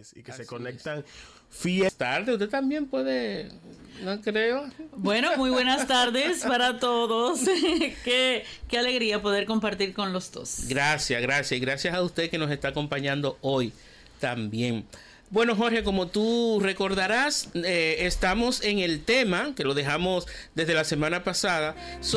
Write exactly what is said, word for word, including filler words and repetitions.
jóvenes y que Así se conectan es. fiel. Tarde, usted también puede, no creo. Bueno, muy buenas tardes para todos. qué, qué alegría poder compartir con los dos. Gracias, gracias. Y gracias a usted que nos está acompañando hoy también. Bueno, Jorge, como tú recordarás, eh, estamos en el tema, que lo dejamos desde la semana pasada,